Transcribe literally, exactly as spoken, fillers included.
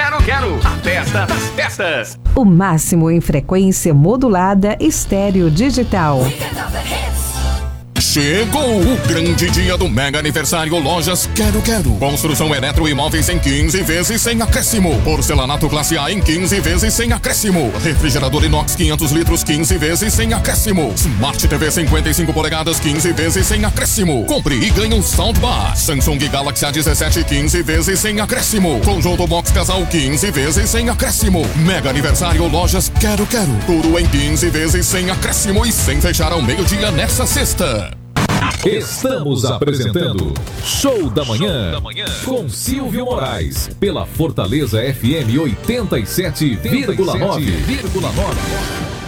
quero, quero. A festa das festas. O máximo em frequência modulada estéreo digital. Chegou o grande dia do mega aniversário Lojas Quero Quero. Construção eletroimóveis em quinze vezes sem acréscimo. Porcelanato classe A em quinze vezes sem acréscimo. Refrigerador inox quinhentos litros quinze vezes sem acréscimo. Smart T V cinquenta e cinco polegadas quinze vezes sem acréscimo. Compre e ganhe um soundbar. Samsung Galaxy A dezessete quinze vezes sem acréscimo. Conjunto box casal quinze vezes sem acréscimo. Mega aniversário Lojas Quero Quero. Tudo em quinze vezes sem acréscimo e sem fechar ao meio-dia nessa sexta. Estamos apresentando Show da Manhã com Silvio Moraes pela Fortaleza F M oitenta e sete vírgula nove.